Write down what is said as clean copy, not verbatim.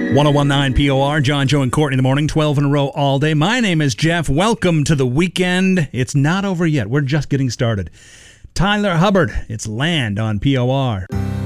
1019 POR, John, Joe, and Courtney in the morning, 12 in a row all day. My name is Jeff. Welcome to the weekend. It's not over yet. We're just getting started. Tyler Hubbard, it's Land on POR.